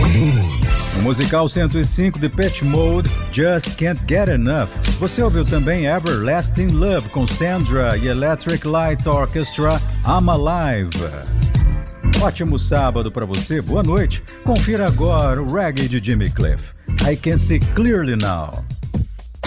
O musical 105 de Depeche Mode, Just Can't Get Enough. Você ouviu também Everlasting Love com Sandra e Electric Light Orchestra, I'm Alive. Ótimo sábado para você, boa noite. Confira agora o reggae de Jimmy Cliff, I Can See Clearly Now.